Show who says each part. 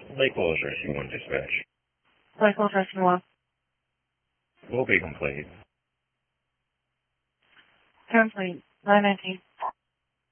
Speaker 1: Lake Willis Rescue 1 Dispatch.
Speaker 2: Lake Willis Rescue 1.
Speaker 1: Will be complete.
Speaker 2: Complete. 919.